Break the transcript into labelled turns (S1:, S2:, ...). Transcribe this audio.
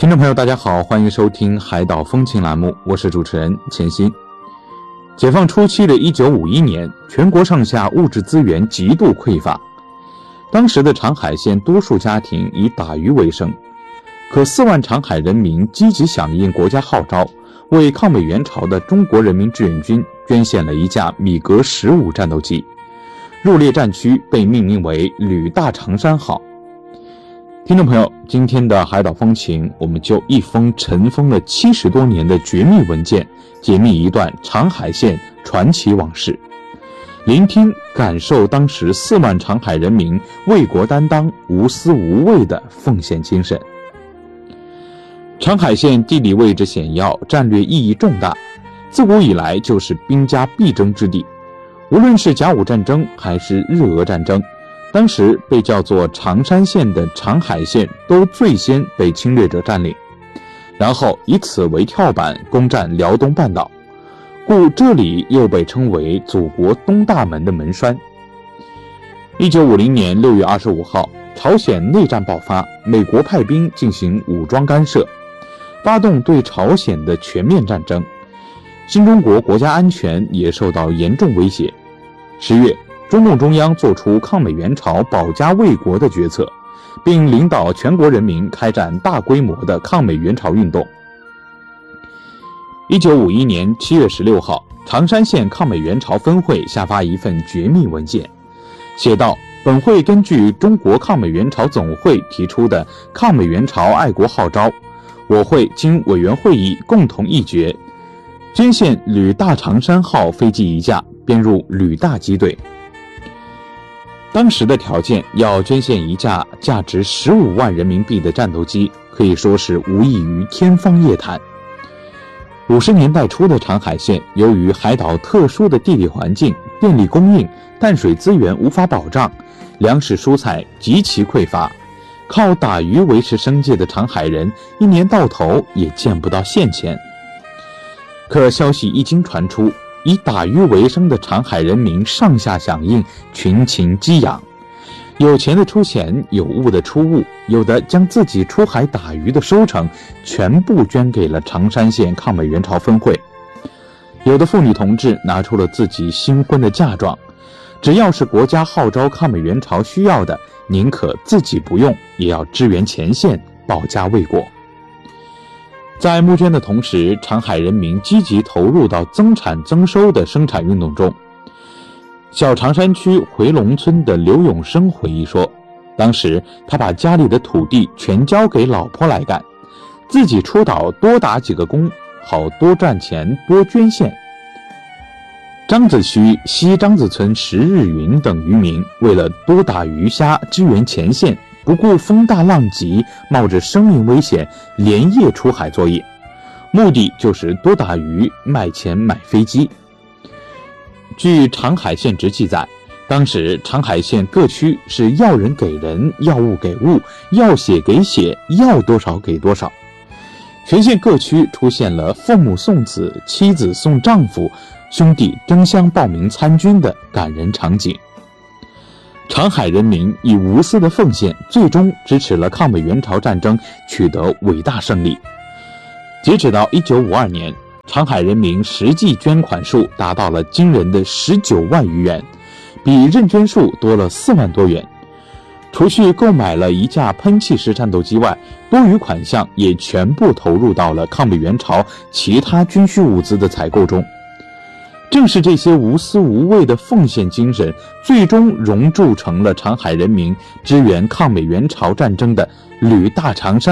S1: 听众朋友大家好，欢迎收听海岛风情栏目，我是主持人钱鑫。解放初期的1951年，全国上下物质资源极度匮乏，当时的长海县多数家庭以打鱼为生，可4万长海人民积极响应国家号召，为抗美援朝的中国人民志愿军捐献了一架米格15战斗机，入列战区被命名为旅大长山号。听众朋友，今天的海岛风情，我们就一封尘封了70多年的绝密文件，解密一段长海县传奇往事，聆听感受当时4万长海人民为国担当、无私无畏的奉献精神。长海县地理位置险要，战略意义重大，自古以来就是兵家必争之地。无论是甲午战争还是日俄战争，当时被叫做长山县的长海县都最先被侵略者占领，然后以此为跳板攻占辽东半岛，故这里又被称为祖国东大门的门栓。1950年6月25号，朝鲜内战爆发，美国派兵进行武装干涉，发动对朝鲜的全面战争，新中国国家安全也受到严重威胁。10月，中共中央作出抗美援朝、保家卫国的决策，并领导全国人民开展大规模的抗美援朝运动。1951年7月16号，长山县抗美援朝分会下发一份绝密文件，写道：本会根据中国抗美援朝总会提出的抗美援朝爱国号召，我会经委员会议共同议决，捐献旅大长山号飞机1架，编入旅大机队。当时的条件要捐献一架价值15万人民币的战斗机，可以说是无异于天方夜谭。50年代初的长海县，由于海岛特殊的地理环境、电力供应、淡水资源无法保障，粮食蔬菜极其匮乏，靠打鱼维持生计的长海人一年到头也见不到现钱。可消息一经传出，以打鱼为生的长海人民上下响应，群情激昂，有钱的出钱，有物的出物，有的将自己出海打鱼的收成全部捐给了长山县抗美援朝分会，有的妇女同志拿出了自己新婚的嫁妆，只要是国家号召抗美援朝需要的，宁可自己不用，也要支援前线，保家卫国。在募捐的同时，长海人民积极投入到增产增收的生产运动中。小长山区回龙村的刘永生回忆说，当时他把家里的土地全交给老婆来干，自己出岛多打几个工，好多赚钱多捐献。张子区西张子村石日云等渔民为了多打鱼虾支援前线，不顾风大浪急，冒着生命危险连夜出海作业，目的就是多打鱼卖钱买飞机。据长海县志记载，当时长海县各区是要人给人，要物给物，要血给血，要多少给多少。全县各区出现了父母送子、妻子送丈夫、兄弟争相报名参军的感人场景。长海人民以无私的奉献，最终支持了抗美援朝战争取得伟大胜利。截止到1952年，长海人民实际捐款数达到了惊人的19万余元，比认捐数多了4万多元。除去购买了一架喷气式战斗机外，多余款项也全部投入到了抗美援朝其他军需物资的采购中。正是这些无私无畏的奉献精神，最终熔铸成了长海人民支援抗美援朝战争的旅大长山